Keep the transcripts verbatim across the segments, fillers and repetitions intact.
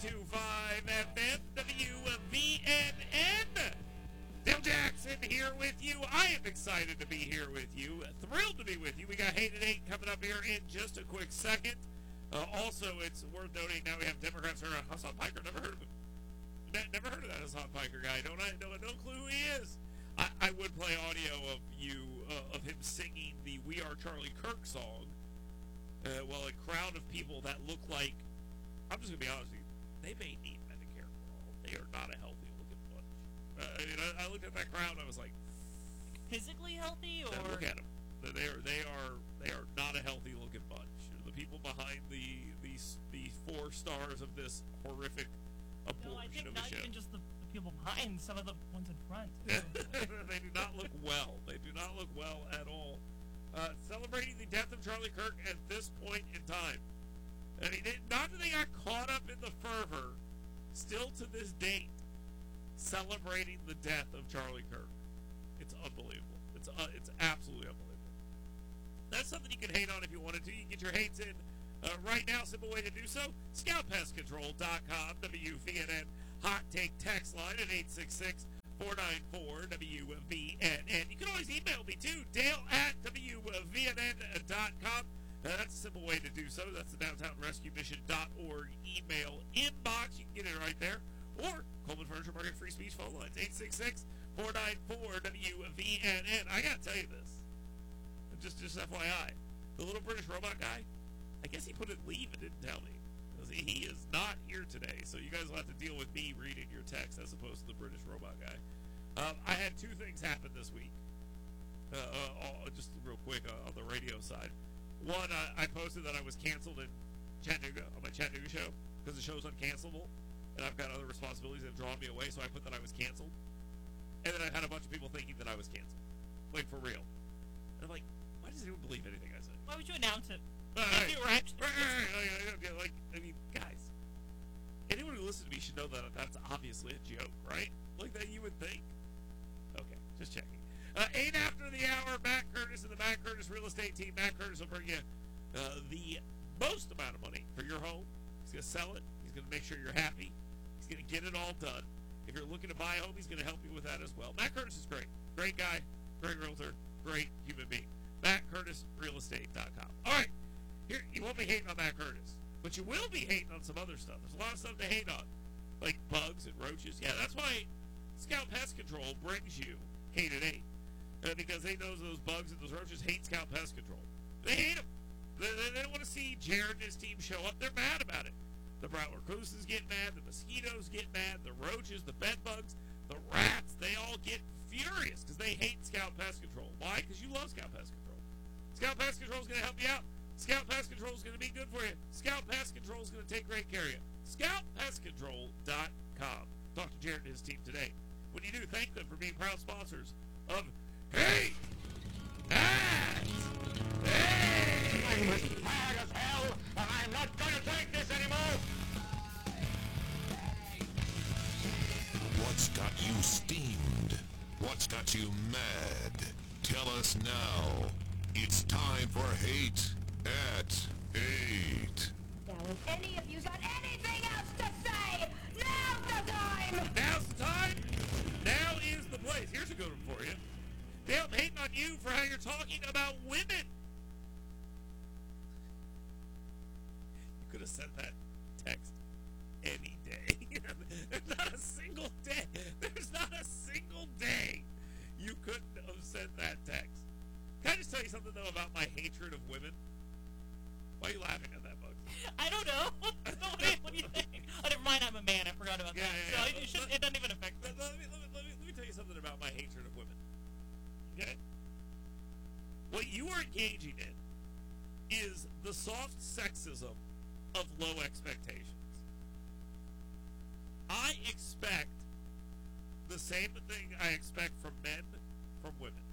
ninety-two point five F M, W V N N. Dale Jackson here with you. I am excited to be here with you. Thrilled to be with you. We got Hate at eight coming up here in just a quick second. Uh, also, it's worth noting now we have Democrats here. Hassan Piker, never heard of him. Ne- never heard of that Hassan Piker guy. Don't I? No, no clue who he is. I, I would play audio of you, uh, of him singing the We Are Charlie Kirk song. Uh, while a crowd of people that look like, I'm just going to be honest with you, they may need Medicare for all. They are not a healthy looking bunch. Uh, I mean, I, I looked at that crowd and I was like, physically healthy, or look at them. They are, they are, they are not a healthy looking bunch. The people behind the these the four stars of this horrific abortion no, I think of a not show. even just the, the people behind, some of the ones in front. They do not look well. They do not look well at all. Uh, celebrating the death of Charlie Kirk at this point in time. I mean, it, not that they got caught up in the fervor, still to this date, celebrating the death of Charlie Kirk. It's unbelievable. It's uh, it's absolutely unbelievable. That's something you can hate on if you wanted to. You can get your hates in uh, right now. Simple way to do so, scout pest control dot com, W V N N hot take text line at eight six six, four nine four, W V N N. You can always email me too, Dale at W V N N dot com. Uh, that's a simple way to do so. That's the downtown rescue mission dot org email inbox. You can get it right there. Or Coleman Furniture Market Free Speech phone lines, eight six six, four nine four, W V N N. I got to tell you this. Just, just F Y I, the little British robot guy, I guess he put it leave and didn't tell me. He is not here today, so you guys will have to deal with me reading your text as opposed to the British robot guy. Um, I had two things happen this week, uh, uh, just real quick uh, on the radio side. One, uh, I posted that I was canceled in Chattanooga, on my Chattanooga show, because the show's uncancelable, and I've got other responsibilities that have drawn me away, so I put that I was canceled. And then I had a bunch of people thinking that I was canceled, like for real. And I'm like, why does anyone believe anything I say? Why would you announce it? Uh, If you were actually- right, right, right, like, I mean, guys, anyone who listens to me should know that that's obviously a joke, right? Like that you would think. Okay, just checking. Uh, eight after the hour, Matt Curtis and the Matt Curtis Real Estate Team. Matt Curtis will bring you uh, the most amount of money for your home. He's going to sell it. He's going to make sure you're happy. He's going to get it all done. If you're looking to buy a home, he's going to help you with that as well. Matt Curtis is great. Great guy, great realtor, great human being. Matt Curtis Real Estate dot com. All right, here, you won't be hating on Matt Curtis, but you will be hating on some other stuff. There's a lot of stuff to hate on, like bugs and roaches. Yeah, that's why Scout Pest Control brings you Hate at eight, uh, because they know those bugs and those roaches hate Scout Pest Control. They hate them. They, they, they don't want to see Jared and his team show up. They're mad about it. The brown recluses get mad. The mosquitoes get mad. The roaches, the bed bugs, the rats, they all get furious because they hate Scout Pest Control. Why? Because you love Scout Pest Control. Scout Pest Control is going to help you out. Scout Pest Control is going to be good for you. Scout Pest Control is going to take great care of you. scout pest control dot com. Talk to Jared and his team today. When you do, thank them for being proud sponsors of Hey! That! Hey! I'm as tired as hell, and I'm not going to take this anymore! What's got you steamed? What's got you mad? Tell us now. It's time for Hate at eight. Now, if any of you's got anything else to say, now's the time! Now's the time. Now is the place. Here's a good one for you. Dale, I'm hating on you for how you're talking about women. You could have sent that text any day. There's not a single day. There's not a single day you couldn't have sent that text. Can I just tell you something, though, about my hatred of women? Why are you laughing at that, Bugs? I don't know. what, do you, what do you think? Oh, never mind. I'm a man. I forgot about Yeah, that. yeah, so yeah. it, should, it doesn't even affect me. Let, let me, let, me, let, me, let me tell you something about my hatred of women. Okay? What you are engaging in is the soft sexism of low expectations. I expect the same thing I expect from men from women.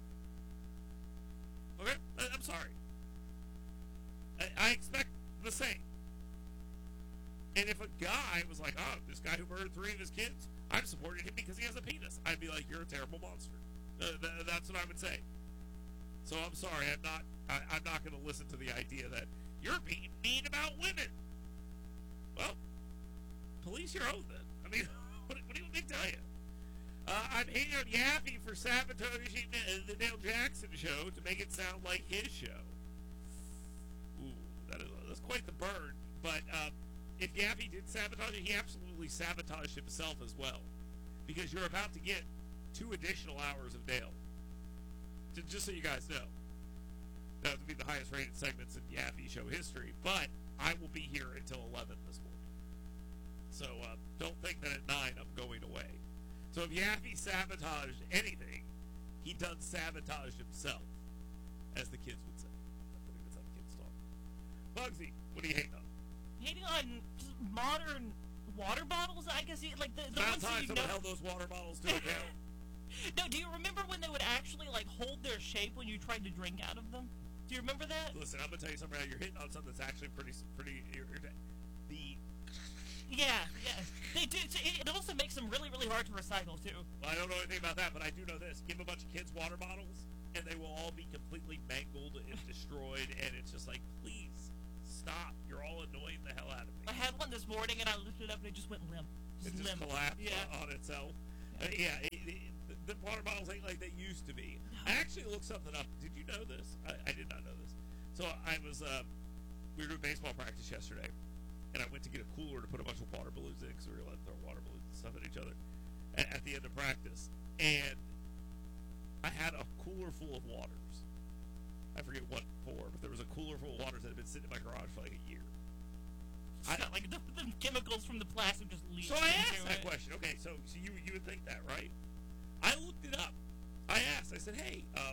Okay? I, I'm sorry. I, I expect the same. And if a guy was like, oh, this guy who murdered three of his kids, I'm supporting him because he has a penis, I'd be like, you're a terrible monster. Uh, th- that's what I would say. So I'm sorry, I'm not I, I'm not going to listen to the idea that you're being mean about women. Well, each your own then. I mean, what, what do you want me to tell you? Uh, I'm hating on Yaffee for sabotaging the, the Dale Jackson show to make it sound like his show. Ooh, that is, that's quite the burn. But um, if Yaffee did sabotage it, he absolutely sabotaged himself as well. Because you're about to get two additional hours of Dale. Just, just so you guys know. That would be the highest rated segments in Yaffee show history. But I will be here until eleven this morning. So uh, don't think that at nine I'm going away. So if Yaffee sabotaged anything, he done sabotaged himself, as the kids would say. I think that's how the kids talk. Bugsy, what do you hate on? Hating on just modern water bottles, I guess. You, like the, the About ones that time you someone know. held those water bottles to account. No, do you remember when they would actually like hold their shape when you tried to drink out of them? Do you remember that? Listen, I'm gonna tell you something. Right now. You're hitting on something that's actually pretty, pretty. The Yeah, yeah. They do. It it also makes them really, really hard to recycle too. well, I don't know anything about that, but I do know this: give a bunch of kids water bottles, and they will all be completely mangled and destroyed. And it's just like, please stop! You're all annoying the hell out of me. I had one this morning and I lifted it up and it just went limp. It just limp. collapsed Yeah. on, on itself. Yeah, uh, yeah it, it, the, the water bottles ain't like they used to be. I actually looked something up. Did you know this? I, I did not know this. So I was, um, we were doing baseball practice yesterday, and I went to get a cooler to put a bunch of water balloons in because we were allowed to throw water balloons and stuff at each other at, at the end of practice. And I had a cooler full of waters. I forget what for, but there was a cooler full of waters that had been sitting in my garage for like a year. It's not like the, the chemicals from the plastic just leak. So I asked into that it. question. Okay, so, so you you would think that, right? I looked it up. I asked. I said, "Hey, um,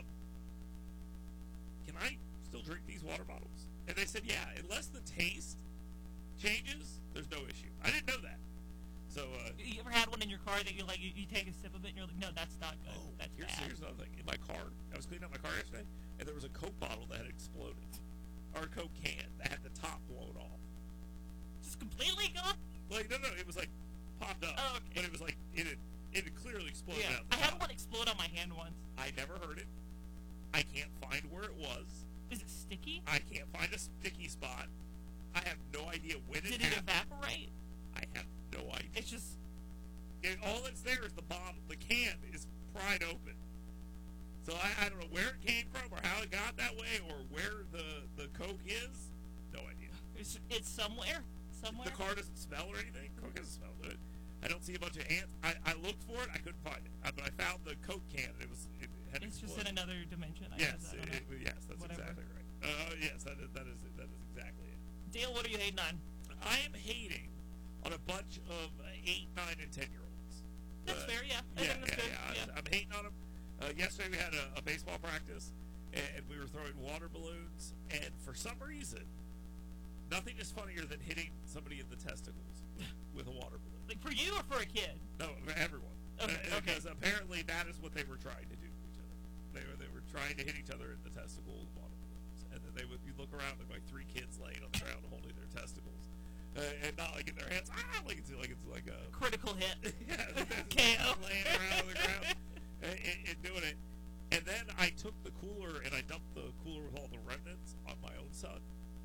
can I still drink these water bottles?" And they said, "Yeah, unless the taste changes, there's no issue." I didn't know that. So, uh, You ever had one in your car that you like? You, you take a sip of it and you're like, "No, that's not good. oh, that's here's, bad." here's another thing. In my car, I was cleaning out my car yesterday, and there was a Coke bottle that had exploded, or a Coke can that had the top blown off. Just completely gone. Like, no, no, it was like popped up, Oh, okay. but it was like it had it had clearly exploded Yeah, out. I The had top. one explode on my hand once. I never heard it. I can't find where it was. Is it sticky? I can't find a sticky spot. I have no idea when it Did it happened. evaporate? I have no idea. It's just It, all that's there is the bottle. The can is pried open. So I, I don't know where it came from or how it got that way or where the, the Coke is. No idea. it's, it's somewhere. Somewhere. The car doesn't smell or anything. Coke doesn't smell good. I don't see a bunch of ants. I, I looked for it. I couldn't find it. I, but I found the Coke can. It was. It had It's just exploded. in another dimension. I Yes, guess. I it, don't know. it- yes, that's Whatever. exactly right. Uh, yes, that is, that is that is exactly it. Dale, what are you hating on? I am hating on a bunch of uh, eight, nine, and ten year olds. That's Uh, fair, yeah. I Yeah, think that's yeah, good. yeah. yeah. I'm, I'm hating on them. Uh, yesterday we had a, a baseball practice, and we were throwing water balloons, and for some reason, nothing is funnier than hitting somebody in the testicles with, with a water balloon. Like for you or for a kid? No, for everyone. Okay, Uh, okay. Because apparently that is what they were trying to do to each other. They were they were trying to hit each other in the testicle with water balloons, and then they would you look around, there'd be like three kids laying on the ground holding their testicles, uh, and not like in their hands. Ah, like it's like it's like a Critical hit. yeah, K O. laying around on the ground and, and, and doing it. And then I took the cooler and I dumped the cooler with all the remnants on my own son.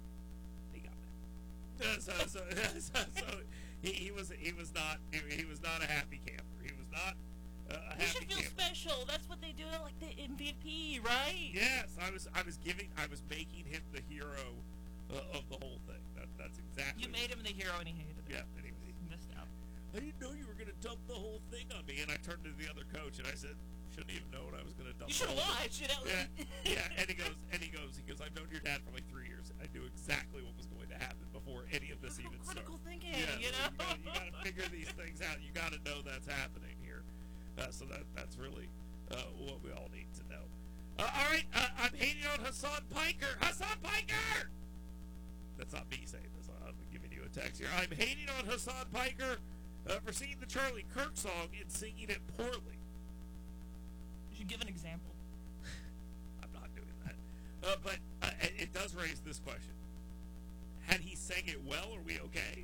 He got mad. Uh, So, so, so, so he, he was he was not he, he was not a happy camper. He was not uh, a You should happy feel camper. special. That's what they do at like the M V P, right? Yes, I was I was giving I was making him the hero uh, of the whole thing. That, that's exactly. You made him the hero and he hated it. Yeah. Anyway, Missed out. I didn't know you were going to dump the whole thing on me, and I turned to the other coach and I said, "Shouldn't even known I was going to dump." You should the have whole thing." watched. You know. Yeah, yeah, and he goes, and he goes, he goes. I've known your dad for like three years. I knew exactly what was going to happen before any of this even started. Critical thinking. Yeah, you so know. you got to figure these things out. You got to know that's happening here. Uh, so that that's really uh, what we all need to know. Uh, all right, uh, I'm hating on Hassan Piker. Hassan Piker. That's not me saying this. I'm giving you a text here. I'm hating on Hassan Piker uh, for singing the Charlie Kirk song and singing it poorly. You should give an example. I'm not doing that. Uh, but uh, it, it does raise this question. Had he sang it well, are we okay?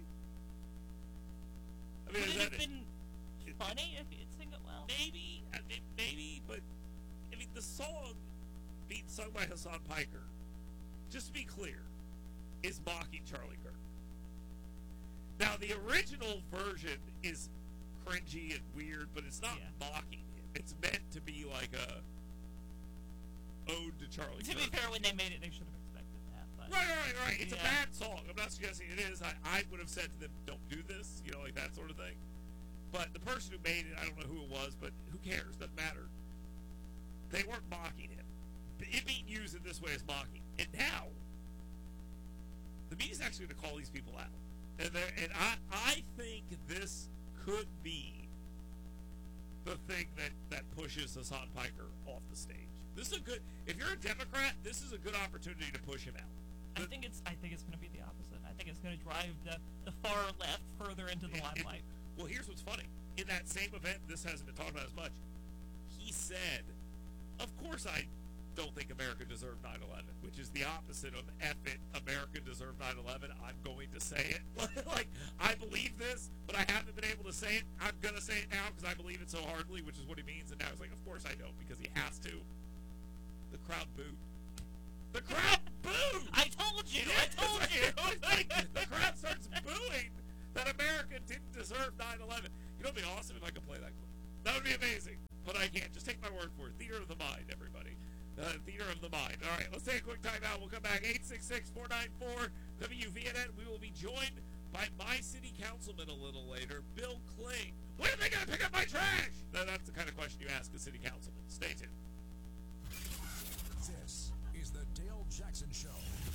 I mean, Would is it that have been it- funny if he had sing it well? maybe, I mean, maybe, but I mean, the song being sung by Hassan Piker, just to be clear, is mocking Charlie Kirk. Now, Now, the original version is cringy and weird, but it's not Yeah. mocking him. It's meant to be like a ode to Charlie To Kirk. be fair, when they made it, they should have expected that. But Right, right, right, right. It's Yeah. a bad song. I'm not suggesting it is. I, I would have said to them, don't do this, you know, like that sort of thing. But the person who made it, I don't know who it was, but who cares? Doesn't matter. They weren't mocking him. It being used in this way is mocking. And now, the media's actually going to call these people out. And, they're- and I, I think this could be the thing that, that pushes Hassan Piker off the stage. This is a good, if you're a Democrat, this is a good opportunity to push him out. I think it's I think it's going to be the opposite. I think it's going to drive the, the far left further into the And- and- limelight. well, here's what's funny. In that same event, this hasn't been talked about as much. He said, of course I don't think America deserved nine eleven, which is the opposite of F it, America deserved nine eleven. I'm going to say it. Like, I believe this, but I haven't been able to say it. I'm going to say it now because I believe it so hardly, which is what he means. And now he's like, of course I don't, because he has to. The crowd booed. The crowd booed! I told you. I told It's you. like- it's like the crowd starts booing that America didn't deserve nine eleven. You know what would be awesome if I could play that clip? That would be amazing. But I can't. Just take my word for it. Theater of the mind, everybody. Uh, theater of the mind. All right, let's take a quick time out. We'll come back. eight six six, four nine four, W V N N. We will be joined by my city councilman a little later, Bill Kling. When are they going to pick up my trash? Now, that's the kind of question you ask a city councilman. Stay tuned. This is the Dale Jackson Show.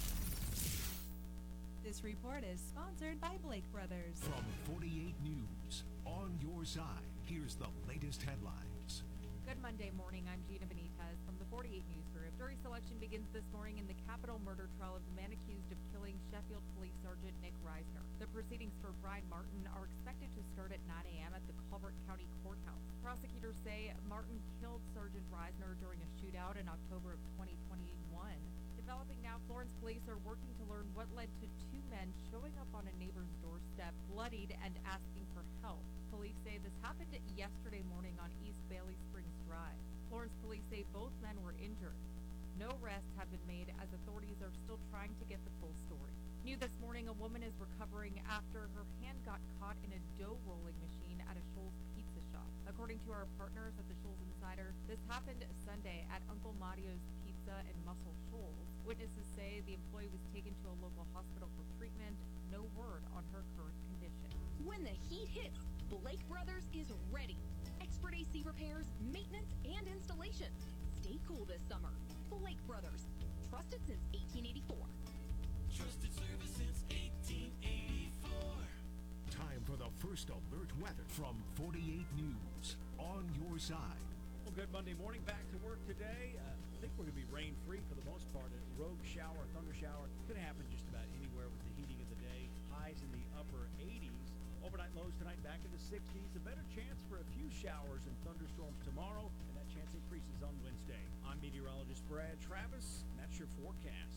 This report is sponsored by Blake Brothers. From forty-eight News, on your side, here's the latest headlines. Good Monday morning. I'm Gina Benitez from the forty-eight News Group. Jury selection begins this morning in the capital murder trial of the man accused of killing Sheffield Police Sergeant Nick Reisner. The proceedings for Brian Martin are expected to start at nine a.m. at the Culver County Courthouse. Prosecutors say Martin killed Sergeant Reisner during a shootout in October of twenty twenty-one. Developing now, Florence police are working to learn what led to two men showing up on a neighbor's doorstep, bloodied and asking for help. Police say this happened yesterday morning on East Bailey Springs Drive. Florence police say both men were injured. No arrests have been made as authorities are still trying to get the full story. New this morning, a woman is recovering after her hand got caught in a dough rolling machine at a Shoals pizza shop. According to our partners at the Shoals Insider, this happened Sunday at Uncle Mario's Pizza in Muscle Shoals. Witnesses say the employee was taken to a local hospital for treatment. No word on her current condition. When the heat hits, Blake Brothers is ready. Expert A C repairs, maintenance, and installation. Stay cool this summer. Blake Brothers. Trusted since eighteen eighty-four. Trusted service since eighteen eighty-four. Time for the first alert weather from forty-eight News, on your side. Well, good Monday morning. Back to work today. Uh, I think we're going to be rain-free for the most part. A rogue shower, thunder shower, could happen just about anywhere with the heating of the day. Highs in the upper eighties. Overnight lows tonight back in the sixties. A better chance for a few showers and thunderstorms tomorrow, and that chance increases on Wednesday. I'm meteorologist Brad Travis, and that's your forecast.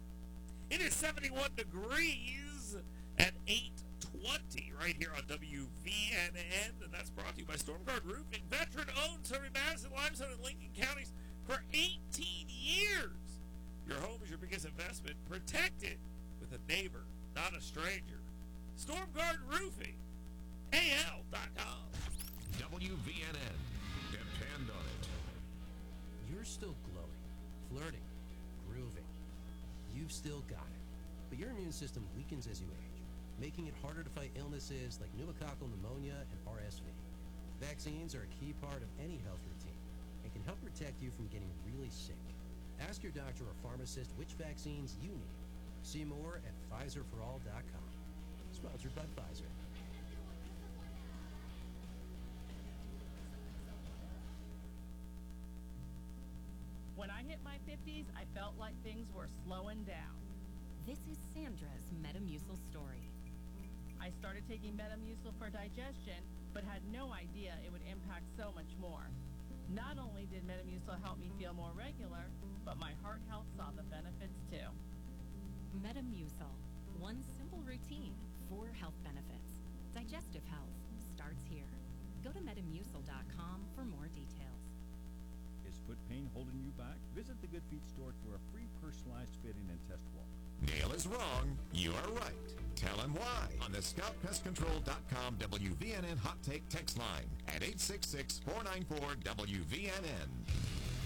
It is seventy-one degrees at eight twenty right here on W V N N, and that's brought to you by StormGuard Roofing, veteran-owned, serving Madison, Limestone, and Lincoln counties for eighteen years. Your home is your biggest investment. Protect it with a neighbor, not a stranger. StormGuard Roofing, A L dot com. W V N N. Depend on it. You're still glowing, flirting, grooving. You've still got it. But your immune system weakens as you age, making it harder to fight illnesses like pneumococcal pneumonia and R S V. Vaccines are a key part of any health routine and can help protect you from getting really sick. Ask your doctor or pharmacist which vaccines you need. See more at Pfizer for all dot com. Sponsored by Pfizer. When I hit my fifties, I felt like things were slowing down. This is Sandra's Metamucil story. I started taking Metamucil for digestion, but had no idea it would impact so much more. Not only did Metamucil help me feel more regular, but my heart health saw the benefits too. Metamucil. One simple routine, four health benefits. Digestive health starts here. Go to metamucil dot com for more details. Is foot pain holding you back? Visit the Good Feet store for a free personalized fitting and test walk. Neil is wrong. You are right. Tell him why on the scout pest control dot com W V N N Hot Take text line at eight six six, four nine four, W V N N.